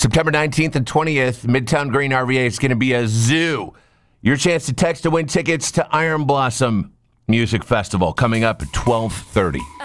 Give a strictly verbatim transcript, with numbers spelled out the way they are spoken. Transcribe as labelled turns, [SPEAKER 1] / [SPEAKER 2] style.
[SPEAKER 1] September nineteenth and twentieth, Midtown Green R V A is going to be a zoo. Your chance to text to win tickets to Iron Blossom Music Festival coming up at twelve thirty.